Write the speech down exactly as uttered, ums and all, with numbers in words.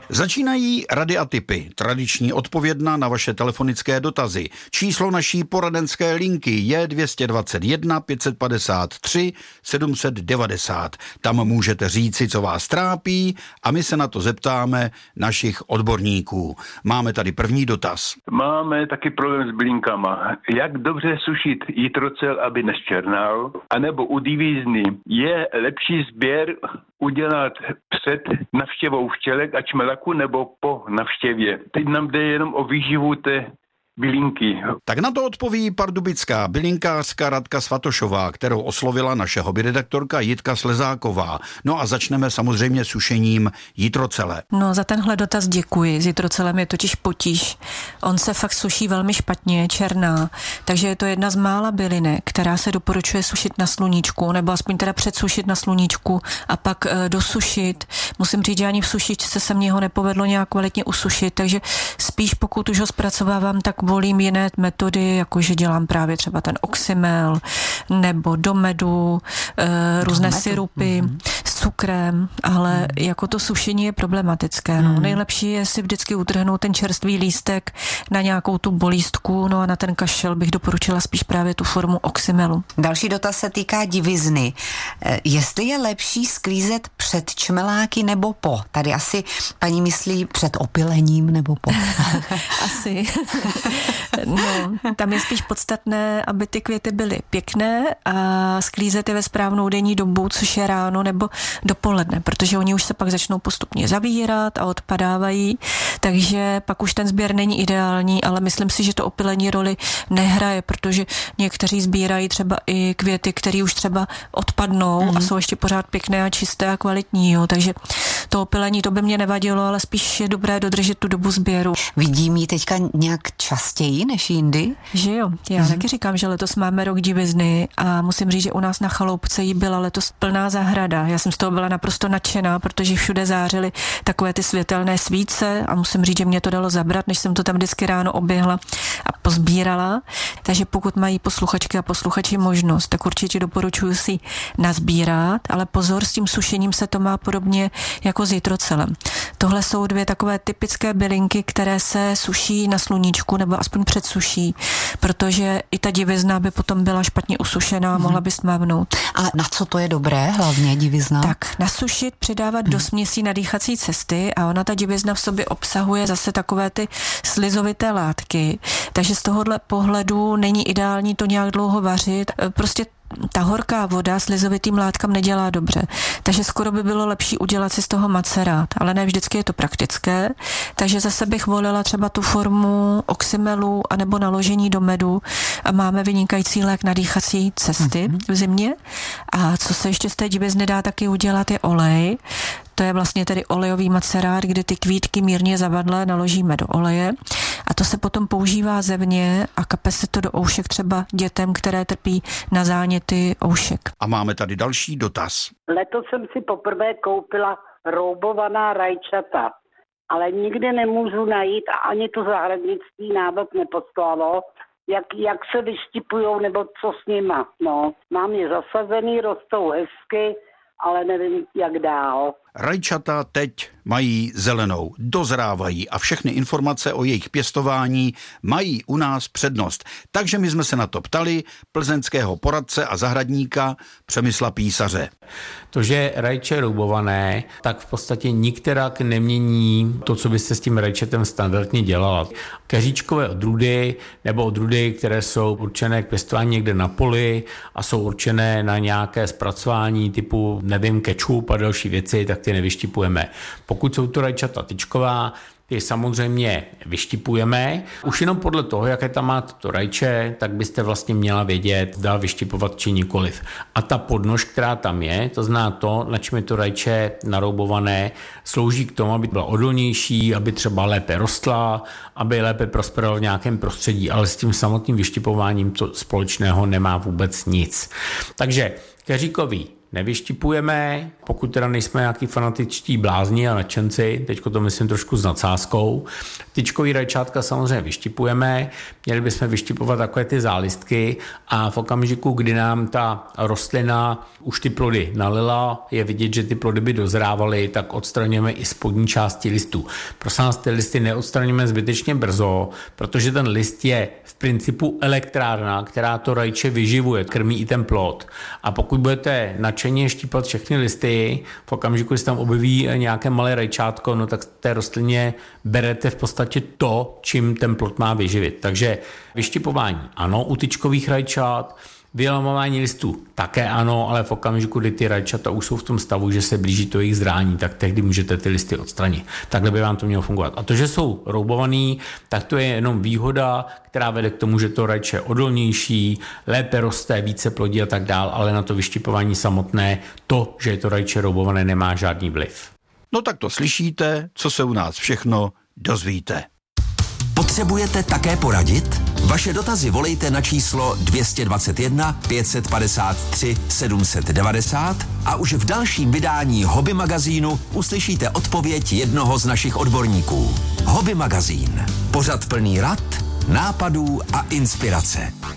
Začínají rady a tipy. Tradiční odpovědna na vaše telefonické dotazy. Číslo naší poradenské linky je dvě stě dvacet jedna pět set padesát tři sedm set devadesát. Tam můžete říci, co vás trápí, a my se na to zeptáme našich odborníků. Máme tady první dotaz. Máme taky problém s bylinkama. Jak dobře sušit jitrocel, aby neščernal? A nebo u divízny je lepší sběr udělat před navštěvou včelek a čmelaku nebo po navštěvě? Teď nám jde jenom o výživu té bylinky. Tak na to odpoví pardubická bylinkářka Radka Svatošová, kterou oslovila naše hobbyredaktorka Jitka Slezáková. No a začneme samozřejmě sušením jitrocele. No, za tenhle dotaz děkuji. S jitrocelem je totiž potíž. On se fakt suší velmi špatně, černá, takže je to jedna z mála bylinek, která se doporučuje sušit na sluníčku, nebo aspoň teda předsušit na sluníčku a pak e, dosušit. Musím říct, že ani v sušičce se mě ho nepovedlo nějak kvalitně usušit, takže spíš pokud už ho zpracovávám, tak volím jiné metody, jakože dělám právě třeba ten oxymel nebo do medu, e, různé do medu. syrupy mm-hmm. s cukrem, ale mm. jako to sušení je problematické. No. Mm. Nejlepší je si vždycky utrhnout ten čerstvý lístek na nějakou tu bolístku, no a na ten kašel bych doporučila spíš právě tu formu oxymelu. Další dotaz se týká divizny. E, jestli je lepší sklízet před čmeláky nebo po? Tady asi paní myslí před opilením nebo po. Asi. No, tam je spíš podstatné, aby ty květy byly pěkné a sklízet je ve správnou denní dobu, což je ráno nebo dopoledne, protože oni už se pak začnou postupně zavírat a odpadávají, takže pak už ten sběr není ideální, ale myslím si, že to opilení roli nehraje, protože někteří sbírají třeba i květy, které už třeba odpadnou mm. a jsou ještě pořád pěkné a čisté a kvalitní, jo. Takže to opilení to by mě nevadilo, ale spíš je dobré dodržet tu dobu sběru. Vidím ji teďka nějak častěji než jindy? Že jo, já mm. taky říkám, že letos máme rok divizny a musím říct, že u nás na chaloupce jí byla letos plná zahrada. Já jsem z toho byla naprosto nadšená, protože všude zářily takové ty světelné svíce a musím říct, že mě to dalo zabrat, než jsem to tam vždycky ráno oběhla a pozbírala. Takže pokud mají posluchačky a posluchači možnost, tak určitě doporučuji si nazbírat, ale pozor, s tím sušením se to má podobně jako s jitrocelem. Tohle jsou dvě takové typické bylinky, které se suší na sluníčku nebo aspoň předsuší, protože i ta divizna by potom byla špatně usušená a mohla by smávnout. A na co to je dobré, hlavně divizna? Tak, nasušit, přidávat hmm. do směsí na dýchací cesty a ona ta divizna v sobě obsahuje zase takové ty slizovité látky, takže z tohohle pohledu není ideální to nějak dlouho vařit. Prostě ta horká voda slizovitým látkám nedělá dobře. Takže skoro by bylo lepší udělat si z toho macerát, ale ne vždycky je to praktické. Takže zase bych volila třeba tu formu oxymelu anebo naložení do medu a máme vynikající lék na dýchací cesty v zimě. A co se ještě z té divizny dá taky udělat, je olej. To je vlastně tedy olejový macerát, kdy ty kvítky mírně zavadlé naložíme do oleje a to se potom používá zevně a kape se to do oušek třeba dětem, které trpí na záněty oušek. A máme tady další dotaz. Letos jsem si poprvé koupila roubovaná rajčata, ale nikdy nemůžu najít a ani to zahradnictví návod neposlalo, jak, jak se vyštipujou nebo co s nima. No, mám je zasazený, rostou hezky, ale nevím, jak dál. Rajčata teď mají zelenou, dozrávají a všechny informace o jejich pěstování mají u nás přednost. Takže my jsme se na to ptali plzeňského poradce a zahradníka Přemysla Písaře. To, že je rajče roubované, tak v podstatě nikterak nemění to, co byste s tím rajčetem standardně dělala. Keříčkové odrůdy nebo odrůdy, které jsou určené k pěstování někde na poli a jsou určené na nějaké zpracování typu, nevím, kečup a další věci, tak ty nevyštipujeme. Pokud jsou to rajčata tyčková, ty samozřejmě vyštipujeme. Už jenom podle toho, jaké tam má to rajče, tak byste vlastně měla vědět, zda vyštipovat či nikoliv. A ta podnož, která tam je, to zná to, na čem je to rajče naroubované, slouží k tomu, aby byla odolnější, aby třeba lépe rostla, aby lépe prosperovala v nějakém prostředí, ale s tím samotným vyštipováním to společného nemá vůbec nic. Takže keříkový nevyštipujeme, pokud teda nejsme nějaký fanatičtí blázni a nadšenci, teďko to myslím trošku s nadsázkou. Tyčkový rajčátka samozřejmě vyštipujeme, měli bychom vyštipovat takové ty zálistky a v okamžiku, kdy nám ta rostlina už ty plody nalila, je vidět, že ty plody by dozrávaly, tak odstraňujeme i spodní části listů. Prosím nás, ty listy neodstraňujeme zbytečně brzo, protože ten list je v principu elektrárna, která to rajče vyživuje, krmí i ten plod. A pokud budete nadšeně štípat všechny listy, v okamžiku, kdy se tam objeví nějaké malé rajčátko, no tak té rostlině berete v podstatě to, čím ten plod má vyživit. Takže vyštipování ano u tyčkových rajčat, vylamování listů také ano, ale v okamžiku, kdy ty rajčata už jsou v tom stavu, že se blíží to jejich zrání, tak tehdy můžete ty listy odstranit. Takhle by vám to mělo fungovat. A to, že jsou roubovaný, tak to je jenom výhoda, která vede k tomu, že to rajče je odolnější, lépe roste, více plodí a tak dál, ale na to vyštipování samotné, to, že je to rajče roubované, nemá žádný vliv. No tak to slyšíte, co se u nás všechno dozvíte. Potřebujete také poradit? Vaše dotazy volejte na číslo dvě stě dvacet jedna pět set padesát tři sedm set devadesát a už v dalším vydání Hobby magazínu uslyšíte odpověď jednoho z našich odborníků. Hobby magazín. Pořad plný rad, nápadů a inspirace.